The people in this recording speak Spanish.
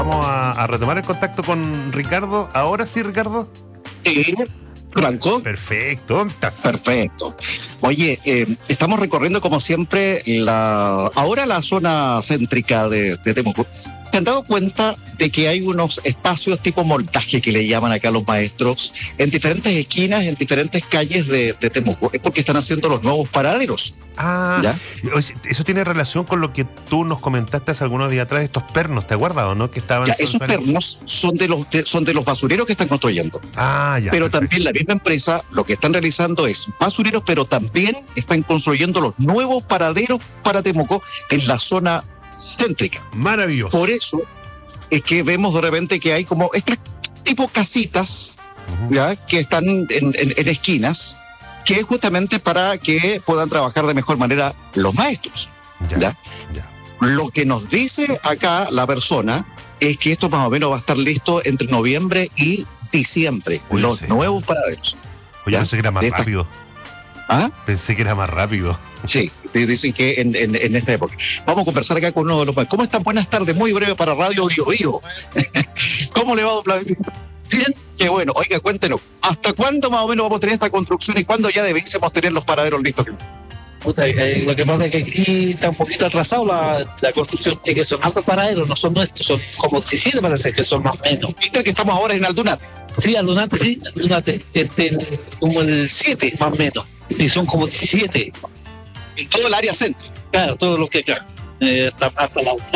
Vamos a retomar el contacto con Ricardo. Ahora sí, Ricardo. Sí, Franco. Perfecto, ¿dónde estás? Perfecto. Oye, estamos recorriendo como siempre ahora la zona céntrica de Temuco. ¿Se han dado cuenta de que hay unos espacios tipo moldaje que le llaman acá los maestros en diferentes esquinas, en diferentes calles de Temuco? Es porque están haciendo los nuevos paraderos. ¿Ya? Eso tiene relación con lo que tú nos comentaste hace algunos días atrás, estos pernos, ¿te acuerdas o no? Que estaban. Ya, esos pernos son de los basureros que están construyendo. Ya. Pero perfecto. También la misma empresa lo que están realizando es basureros, pero también están construyendo los nuevos paraderos para Temuco en la zona céntrica. Maravilloso. Por eso es que vemos de repente que hay como estas tipo casitas, ¿ya? Que están en esquinas, que es justamente para que puedan trabajar de mejor manera los maestros. ¿Ya? Lo que nos dice acá la persona es que esto más o menos va a estar listo entre noviembre y diciembre, los nuevos paraderos. Oye, pensé que era más rápido. ¿Ah? Pensé que era más rápido. Sí, dicen que en esta época. Vamos a conversar acá con uno de los maestros. ¿Cómo están? Buenas tardes, muy breve para Radio Biobío. ¿Cómo le va, don Vladimir? Bien, qué bueno. Oiga, cuéntenos, ¿hasta cuándo más o menos vamos a tener esta construcción y cuándo ya debiésemos tener los paraderos listos? Lo que pasa es que aquí está un poquito atrasado la construcción, es que son altos paraderos, no son nuestros, son como 17 parece que son más o menos. ¿Viste que estamos ahora en Aldunate? Sí, Aldunate, como el 7 más o menos, y son como 17. En todo el área centro. Claro, todo lo que hasta la